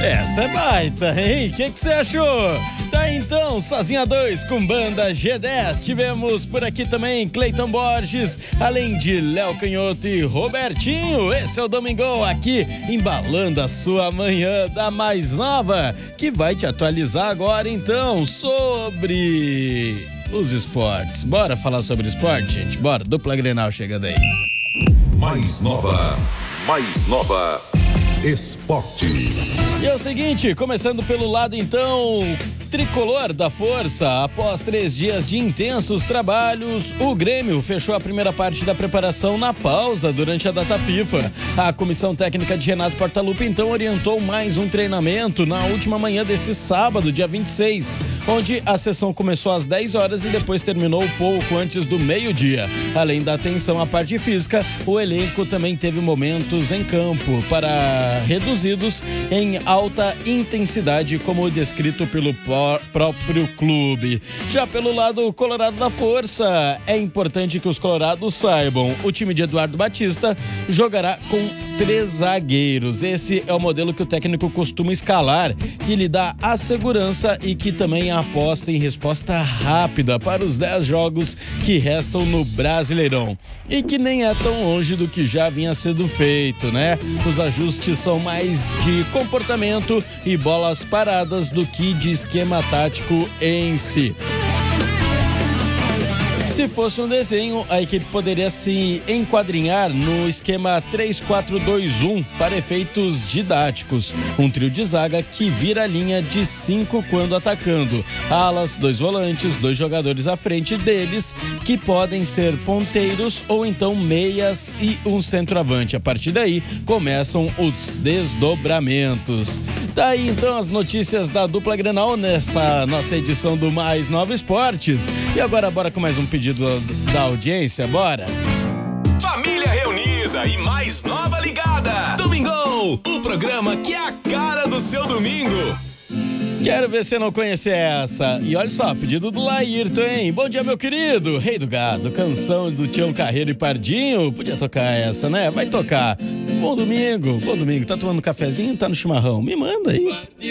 Essa é baita, hein? O que você achou? Tá então, Sozinha 2 com banda G10. Tivemos por aqui também Cleiton Borges, além de Léo Canhoto e Robertinho. Esse é o Domingão aqui, embalando a sua manhã da mais nova, que vai te atualizar agora então sobre os esportes. Bora falar sobre esporte, gente? Bora, dupla Grenal chegando aí. Mais nova Esporte. E é o seguinte, começando pelo lado então tricolor da força, após 3 dias de intensos trabalhos, o Grêmio fechou a primeira parte da preparação na pausa durante a data FIFA. A comissão técnica de Renato Portaluppi então orientou mais um treinamento na última manhã desse sábado, dia 26, onde a sessão começou às 10 horas e depois terminou pouco antes do meio-dia. Além da atenção à parte física, o elenco também teve momentos em campo para reduzidos em alta intensidade, como descrito pelo próprio clube. Já pelo lado colorado da força, é importante que os colorados saibam, o time de Eduardo Batista jogará com 3 zagueiros. Esse é o modelo que o técnico costuma escalar, que lhe dá a segurança e que também aposta em resposta rápida para os 10 jogos que restam no Brasileirão. E que nem é tão longe do que já vinha sendo feito, né? Os ajustes são mais de comportamento e bolas paradas do que de esquema tático em si. Se fosse um desenho, a equipe poderia se enquadrinhar no esquema 3-4-2-1 para efeitos didáticos. Um trio de zaga que vira a linha de 5 quando atacando. Alas, 2 volantes, 2 jogadores à frente deles, que podem ser ponteiros ou então meias e um centroavante. A partir daí, começam os desdobramentos. Daí então as notícias da dupla Grenal nessa nossa edição do Mais Nova Esportes. E agora bora com mais um pedido da audiência, bora? Família reunida e mais nova ligada. Domingão, o programa que é a cara do seu domingo. Quero ver se não conhece essa. E olha só, pedido do Laírton, hein? Bom dia, meu querido. Rei do Gado, canção do Tião Carreiro e Pardinho. Podia tocar essa, né? Vai tocar. Bom domingo. Tá tomando cafezinho? Tá no chimarrão? Me manda aí.